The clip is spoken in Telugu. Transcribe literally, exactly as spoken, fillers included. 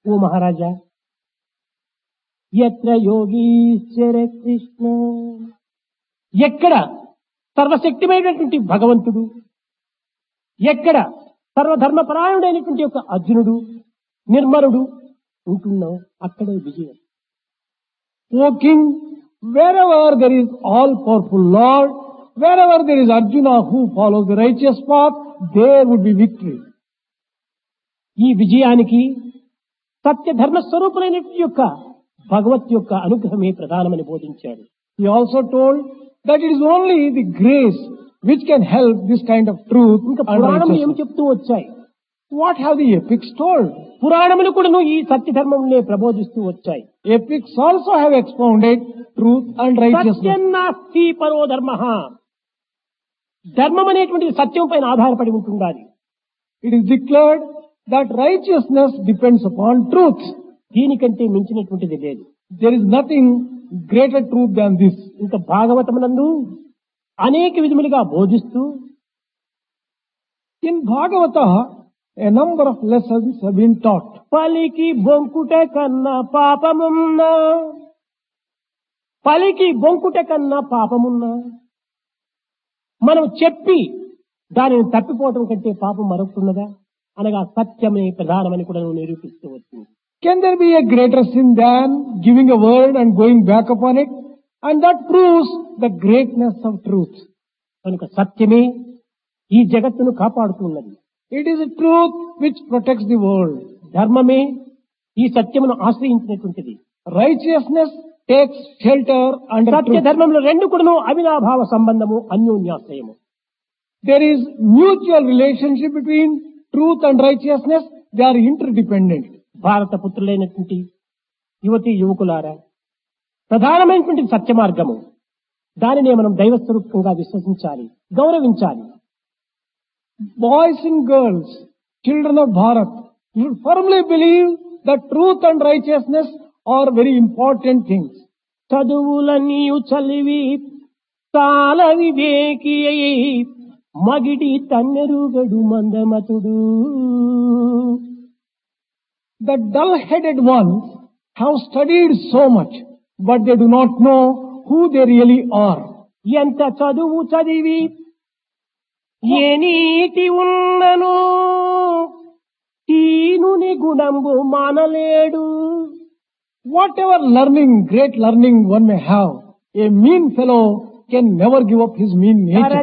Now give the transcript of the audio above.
ఓ మహారాజా, ఎత్ర యోగీశ్వర కృష్ణ, ఎక్కడ సర్వశక్తిమైనటువంటి భగవంతుడు, ఎక్కడ సర్వధర్మపరాయణుడైనటువంటి యొక్క అర్జునుడు, నిర్మలుడు ఉంటున్నావు, అక్కడే విజయం. O king, wherever there is all-powerful Lord, wherever there is Arjuna who follows the righteous path, there would be victory. ఈ విజయానికి సత్య ధర్మ స్వరూపులైనటువంటి యొక్క భగవత్ యొక్క అనుగ్రహమే ప్రధానమని బోధించాడు. He also told that it is only the grace which can help this kind of truth ఇంకా and పురాణములు ఏమి righteousness. చెప్తూ వచ్చాయి? What have the epics told? పురాణములు కూడా ఈ సత్య ధర్మమునే ప్రబోధిస్తూ వచ్చాయి. Epics also have expounded truth and righteousness. సత్యం నాస్తి పరో ధర్మ, ధర్మం అనేటువంటిది సత్యం పైన ఆధారపడి ఉంటుండాలి. It is declared that righteousness depends upon truth. దీనికంటే మించినటువంటిది లేదు. There is nothing greater truth than this. ఇంకా భాగవతమునందు అనేక విధములుగా బోధిస్తూ In Bhagavata, a number of lessons have been taught. పలికి బొంకుట కన్నా పాపమున్నా, పలికి బొంకుట కన్నా పాపమున్నా, మనం చెప్పి దానిని తప్పిపోవటం కంటే పాపం మరొకటున్నదా అనగా సత్యమే ప్రధానమని కూడా నువ్వు నిరూపిస్తూ వచ్చింది. Can there be a greater sin than giving a word and going back upon it? And that proves the greatness of truth. కనుక సత్యమే ఈ జగత్తును కాపాడుతున్నది. It is a truth which protects the world. ధర్మమే ఈ సత్యమును ఆశ్రయించినటువంటిది. Righteousness takes shelter under సత్య truth. ధర్మంలో రెండు కూడాను అవినాభావ సంబంధము, అన్యోన్యాశ్రయము. There is mutual relationship between truth and righteousness. They are interdependent. భారత పుత్రులైనటువంటి యువతి యువకులారా, ప్రధానమైనటువంటి సత్య మార్గము, దానినే మనం దైవస్వరూపంగా విశ్వసించాలి, గౌరవించాలి. Boys and girls, children of Bharat, you should firmly believe that truth and righteousness are very important things. చదువులన్నీయు చలివి చాలా వివేకి అయి మగిడి తన్నెరుగడు మందమతుడు. The dull-headed ones have studied so much, but they do not know who they really are. ఎంత చదువు చదివి ఏ నీతి ఉన్నను తీనుని గుణంబు మానలేడు. Whatever learning, great learning one may have, a mean fellow can never give up his mean nature.